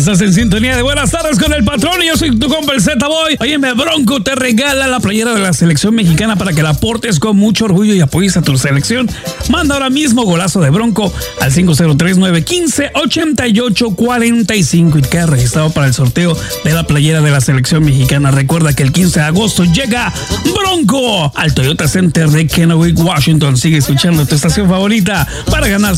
estás en sintonía de Buenas Tardes con el Patrón y yo soy tu compa el Z-Boy. Óyeme, Bronco te regala la playera de la selección mexicana para que la portes con mucho orgullo y apoyes a tu selección. Manda ahora mismo golazo de Bronco al 503-915-8845 y queda registrado para el sorteo de la playera de la selección mexicana. Recuerda que el 15 de agosto llega Bronco al Toyota Center de Kennewick, Washington. Sigue escuchando tu estación favorita para ganar